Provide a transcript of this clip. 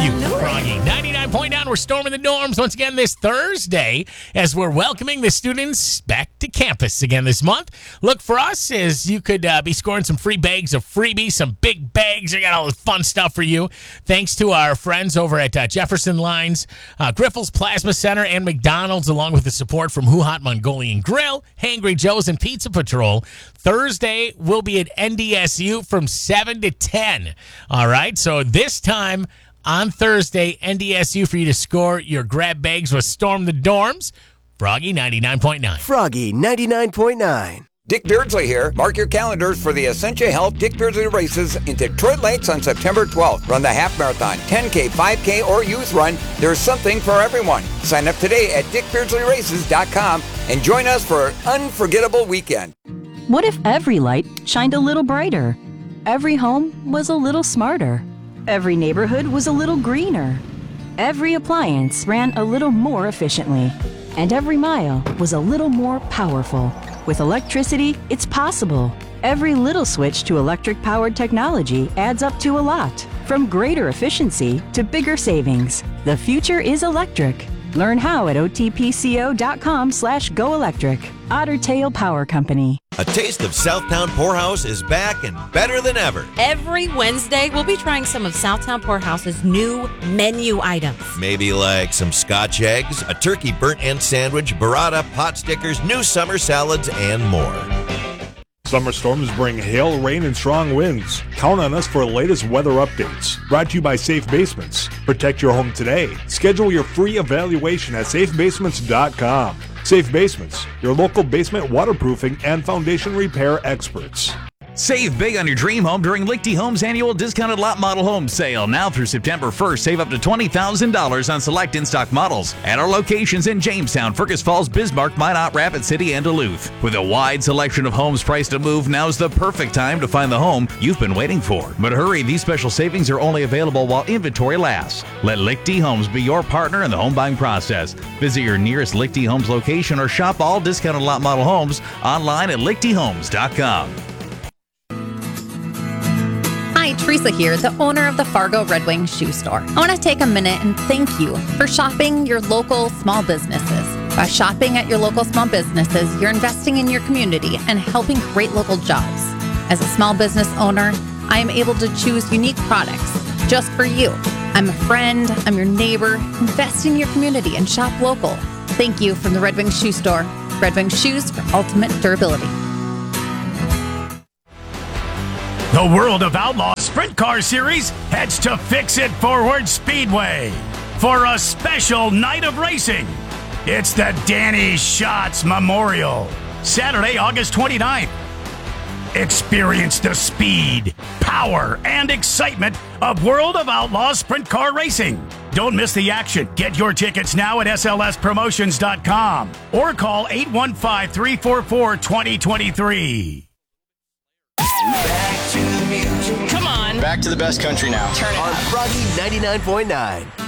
you, Froggy. 99.9, we're storming the dorms once again this Thursday as we're welcoming the students back to campus again this month. Look for us as you could be scoring some free bags of freebies, some big bags. I got all this fun stuff for you. Thanks to our friends over at Jefferson Lines, Griffles Plasma Center, and McDonald's, along with the support from Who Hot Mongolian Grill, Hangry Joe's, and Pizza Patrol. Thursday, we'll be at NDSU from 7 to 10. All right, so this time on Thursday, NDSU for you to score your grab bags with Storm the Dorms. Froggy 99.9. Froggy 99.9. Dick Beardsley here. Mark your calendars for the Essentia Health Dick Beardsley races in Detroit Lakes on September 12th. Run the half marathon, 10K, 5K, or youth run. There's something for everyone. Sign up today at dickbeardsleyraces.com and join us for an unforgettable weekend. What if every light shined a little brighter? Every home was a little smarter. Every neighborhood was a little greener. Every appliance ran a little more efficiently. And every mile was a little more powerful. With electricity, it's possible. Every little switch to electric-powered technology adds up to a lot. From greater efficiency to bigger savings. The future is electric. Learn how at otpco.com/goelectric. Otter Tail Power Company. A Taste of Southtown Poorhouse is back and better than ever. Every Wednesday, we'll be trying some of Southtown Poorhouse's new menu items. Maybe like some Scotch eggs, a turkey burnt end sandwich, burrata, pot stickers, new summer salads, and more. Summer storms bring hail, rain, and strong winds. Count on us for the latest weather updates. Brought to you by Safe Basements. Protect your home today. Schedule your free evaluation at safebasements.com. Safe Basements, your local basement waterproofing and foundation repair experts. Save big on your dream home during Lichty Homes' annual discounted lot model home sale. Now through September 1st, save up to $20,000 on select in-stock models at our locations in Jamestown, Fergus Falls, Bismarck, Minot, Rapid City, and Duluth. With a wide selection of homes priced to move, now's the perfect time to find the home you've been waiting for. But hurry, these special savings are only available while inventory lasts. Let Lichty Homes be your partner in the home buying process. Visit your nearest Lichty Homes location or shop all discounted lot model homes online at lichtyhomes.com. Hi, Teresa here, the owner of the Fargo Red Wing Shoe Store. I want to take a minute and thank you for shopping your local small businesses. By shopping at your local small businesses, you're investing in your community and helping create local jobs. As a small business owner, I am able to choose unique products just for you. I'm a friend, I'm your neighbor. Invest in your community and shop local. Thank you from the Red Wing Shoe Store. Red Wing Shoes for ultimate durability. The World of Outlaw Sprint Car Series heads to Fix It Forward Speedway for a special night of racing. It's the Danny Schatz Memorial, Saturday, August 29th. Experience the speed, power, and excitement of World of Outlaw Sprint Car Racing. Don't miss the action. Get your tickets now at slspromotions.com or call 815-344-2023. Back to the music. Come on. Back to the best country now. Turn it on up. Froggy 99.9.